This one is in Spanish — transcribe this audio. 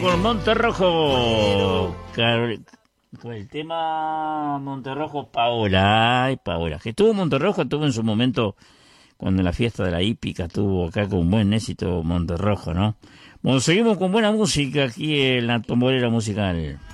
con Monterrojo. Con el tema Monterrojo, Paola. Ay, Paola. Que estuvo Monterrojo, estuvo en su momento cuando en la fiesta de la hípica estuvo acá con buen éxito Monterrojo, ¿no? Bueno, seguimos con buena música aquí en la Tombolera Musical.